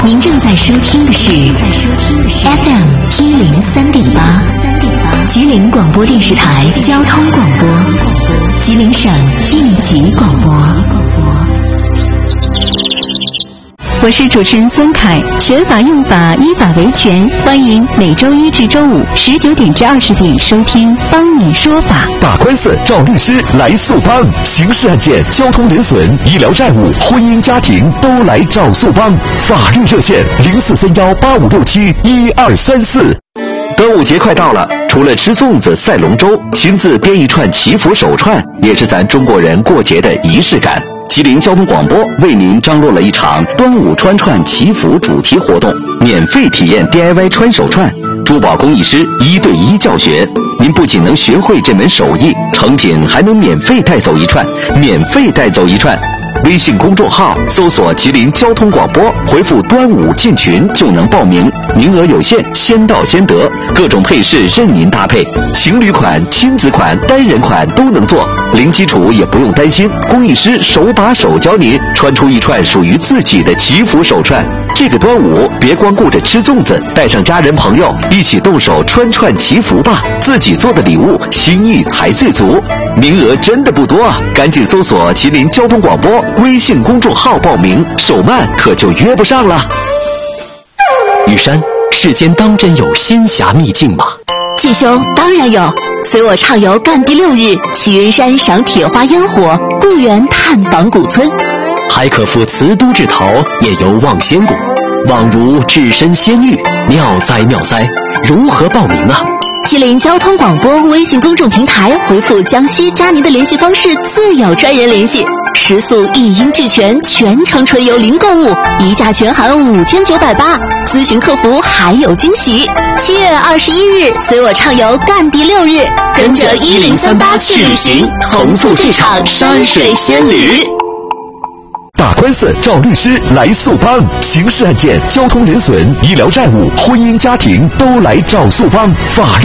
您正在收听的是 FM103.8 吉林广播电视台交通广播，吉林省应急广播。我是主持人孙凯，学法用法，依法维权。欢迎每周一至周五19点至20点收听帮你说法。 打官司找律师来速帮，刑事案件、交通人损、医疗债务、婚姻家庭都来找速帮。法律热线043185671234。端午节快到了，除了吃粽子、赛龙舟，亲自编一串祈福手串，也是咱中国人过节的仪式感。吉林交通广播为您张罗了一场端午穿串祈福主题活动，免费体验 DIY 穿手串，珠宝工艺师1对1教学。您不仅能学会这门手艺，成品还能免费带走一串，微信公众号搜索吉林交通广播，回复端午进群就能报名，名额有限，先到先得，各种配饰任您搭配，情侣款、亲子款、单人款都能做，零基础也不用担心，工艺师手把手教您穿出一串属于自己的祈福手串。这个端午别光顾着吃粽子，带上家人朋友一起动手穿串祈福吧，自己做的礼物心意才最足。名额真的不多啊，赶紧搜索吉林交通广播微信公众号报名，手慢可就约不上了。 雨山，世间当真有仙侠秘境吗？ 季兄，当然有，随我畅游赣第6日，去云山赏铁花烟火，故园探访古村， 还可赴瓷都至陶，夜游望仙谷，宛如置身仙域，妙哉妙哉！如何报名啊？ 吉林交通广播微信公众平台回复江西加您的联系方式，自有专人联系。食宿一应俱全，全程纯游零购物，一价全含5980，咨询客服还有惊喜。7月21日，随我畅游赣第6日，跟着1038去旅行，同赴这场山水仙旅。 打官司找律师来速帮，刑事案件、交通人损、医疗债务、婚姻家庭都来找速帮。法律